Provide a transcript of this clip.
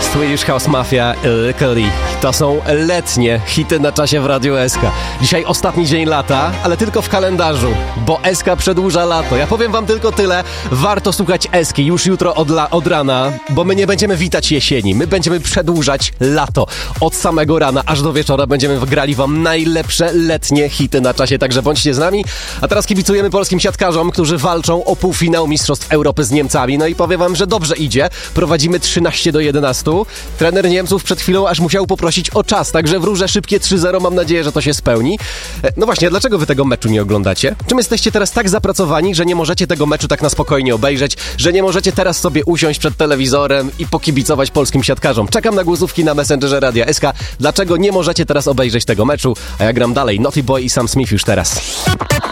Swedish House Mafia, Lykkali. To są letnie hity na czasie w Radiu SK. Dzisiaj ostatni dzień lata, ale tylko w kalendarzu, bo SK przedłuża lato. Ja powiem wam tylko tyle, warto słuchać SK już jutro od rana, bo my nie będziemy witać jesieni, my będziemy przedłużać lato. Od samego rana aż do wieczora będziemy grali wam najlepsze letnie hity na czasie, także bądźcie z nami. A teraz kibicujemy polskim siatkarzom, którzy walczą o półfinał Mistrzostw Europy z Niemcami. No i powiem wam, że dobrze idzie. Prowadzimy 13-11. Trener Niemców przed chwilą aż musiał poprosić o czas, także wróżę szybkie 3-0. Mam nadzieję, że to się spełni. No właśnie, dlaczego wy tego meczu nie oglądacie? Czym jesteście teraz tak zapracowani, że nie możecie tego meczu tak na spokojnie obejrzeć, że nie możecie teraz sobie usiąść przed telewizorem i pokibicować polskim siatkarzom? Czekam na głosówki na Messengerze Radia SK. Dlaczego nie możecie teraz obejrzeć tego meczu? A ja gram dalej. Naughty Boy i Sam Smith już teraz.